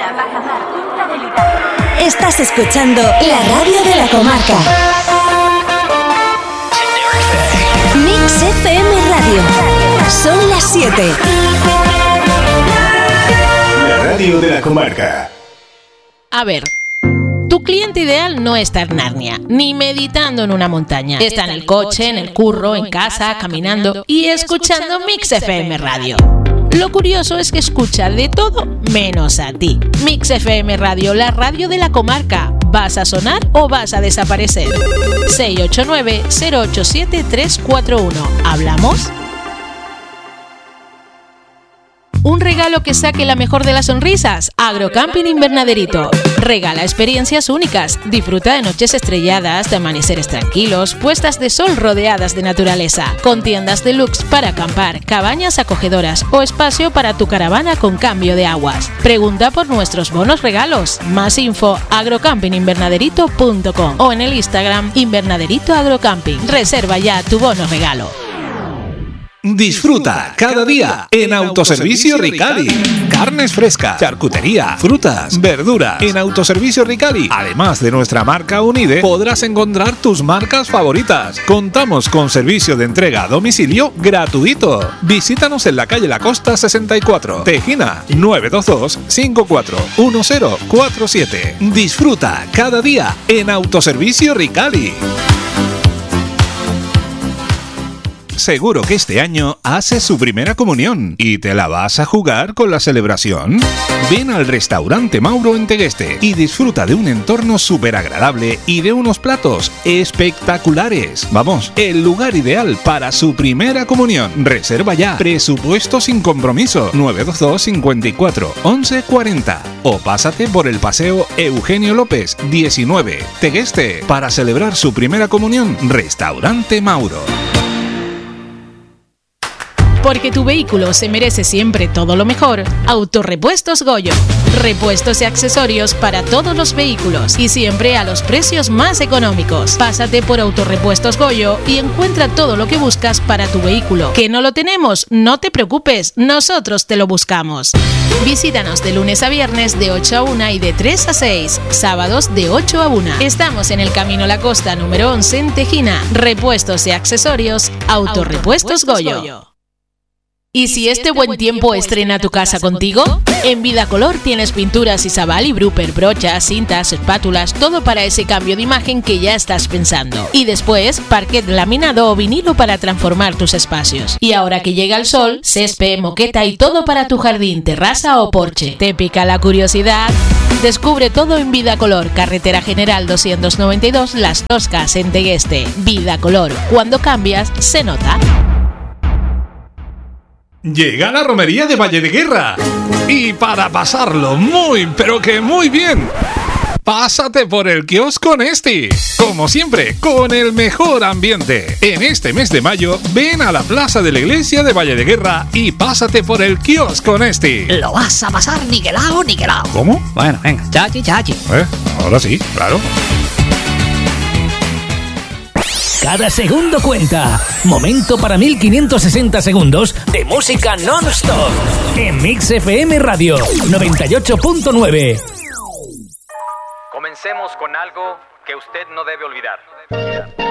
Bajamar, Punta del Hidalgo. Estás escuchando la radio de la comarca. Mix FM Radio. Son las 7. La radio de la comarca. A ver, tu cliente ideal no está en Narnia, ni meditando en una montaña. Está en el coche, en el curro, en casa, caminando y escuchando Mix FM Radio. Lo curioso es que escucha de todo menos a ti. Mix FM Radio, la radio de la comarca. ¿Vas a sonar o vas a desaparecer? 689-087-341. ¿Hablamos? Un regalo que saque la mejor de las sonrisas. Agrocamping Invernaderito. Regala experiencias únicas. Disfruta de noches estrelladas, de amaneceres tranquilos, puestas de sol rodeadas de naturaleza, con tiendas deluxe para acampar, cabañas acogedoras o espacio para tu caravana con cambio de aguas. Pregunta por nuestros bonos regalos. Más info agrocampinginvernaderito.com o en el Instagram Invernaderito Agrocamping. Reserva ya tu bono regalo. Disfruta cada día en Autoservicio Ricali. Carnes frescas, charcutería, frutas, verdura. En Autoservicio Ricali, además de nuestra marca Unide, podrás encontrar tus marcas favoritas. Contamos con servicio de entrega a domicilio gratuito. Visítanos en la calle La Costa 64, Tejina, 922-541047. Disfruta cada día en Autoservicio Ricali. Seguro que este año haces su primera comunión y te la vas a jugar con la celebración. Ven al restaurante Mauro en Tegueste y disfruta de un entorno súper agradable y de unos platos espectaculares. Vamos, el lugar ideal para su primera comunión. Reserva ya. Presupuesto sin compromiso. 922 54 11 40 o pásate por el Paseo Eugenio López 19, Tegueste, para celebrar su primera comunión. Restaurante Mauro. Porque tu vehículo se merece siempre todo lo mejor. Autorepuestos Goyo. Repuestos y accesorios para todos los vehículos y siempre a los precios más económicos. Pásate por Autorepuestos Goyo y encuentra todo lo que buscas para tu vehículo. ¿Que no lo tenemos? No te preocupes, nosotros te lo buscamos. Visítanos de lunes a viernes de 8 a 1 y de 3 a 6. Sábados de 8 a 1. Estamos en el Camino La Costa número 11 en Tejina. Repuestos y accesorios Autorepuestos Goyo. ¿Y si este buen tiempo estrena tu casa contigo? En Vidacolor tienes pinturas Isabal y Bruper, brochas, cintas, espátulas, todo para ese cambio de imagen que ya estás pensando. Y después, parquet laminado o vinilo para transformar tus espacios. Y ahora que llega el sol, césped, moqueta y todo para tu jardín, terraza o porche. ¿Te pica la curiosidad? Descubre todo en Vidacolor, carretera general 292, Las Toscas, en Tegueste. Vidacolor, cuando cambias, se nota. Llega la romería de Valle de Guerra y para pasarlo muy, pero que muy bien, pásate por el kiosco Nesti. Como siempre, con el mejor ambiente. En este mes de mayo, ven a la plaza de la iglesia de Valle de Guerra y pásate por el kiosco Nesti. Lo vas a pasar niquelao, niquelao. ¿Cómo? Bueno, venga, chachi, chachi. Ahora sí, claro. Cada segundo cuenta. Momento para 1560 segundos de música non-stop. En Mix FM Radio 98.9. Comencemos con algo que usted no debe olvidar.